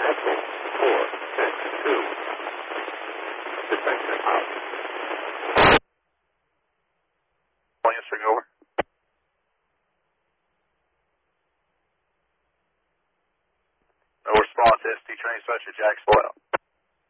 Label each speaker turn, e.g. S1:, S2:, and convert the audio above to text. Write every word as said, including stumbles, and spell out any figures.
S1: Echo four six two. Dispatcher out.
S2: Answering over. No response, S T train such a Jack Spoil.